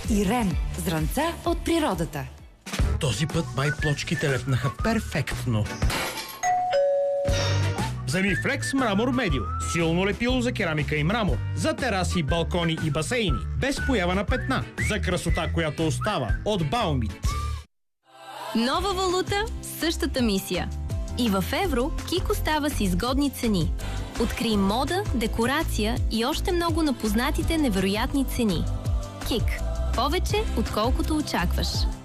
Ирен. Зранца от природата. Този път май плочките лепнаха перфектно. Вземи Флекс Мрамор Медио. Силно лепило за керамика и мрамор. За тераси, балкони и басейни. Без поява на петна. За красота, която остава. От Баумит. Нова валута, същата мисия. И в евро Кик остава с изгодни цени. Открий мода, декорация и още много на познатите невероятни цени. Кик. Повече, отколкото очакваш.